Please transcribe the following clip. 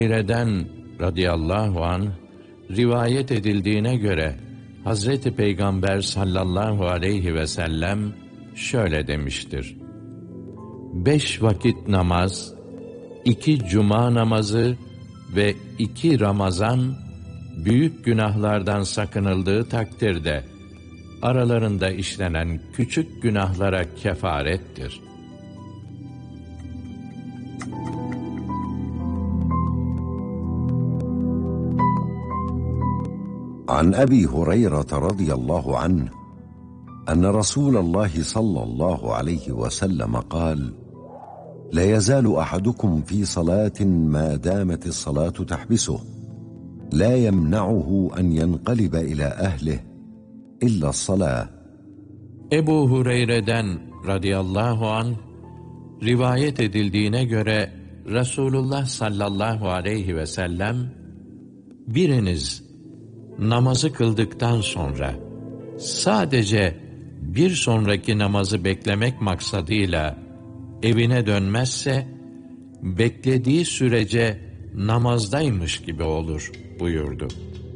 Hureyre'den radıyallahu anh rivayet edildiğine göre Hazreti Peygamber sallallahu aleyhi ve sellem şöyle demiştir: 5 vakit namaz, 2 cuma namazı ve 2 Ramazan büyük günahlardan sakınıldığı takdirde aralarında işlenen küçük günahlara kefarettir. عن أبي هريرة رضي الله عنه أن رسول الله صلى الله عليه وسلم قال: لا يزال أحدكم في صلاة ما دامت الصلاة تحبسه لا يمنعه أن ينقلب إلى أهله إلا الصلاة. Ebu Hureyre'den radıyallahu anh rivayet edildiğine göre Resulullah sallallahu aleyhi ve sellem, biriniz namazı kıldıktan sonra sadece bir sonraki namazı beklemek maksadıyla evine dönmezse, beklediği sürece namazdaymış gibi olur buyurdu.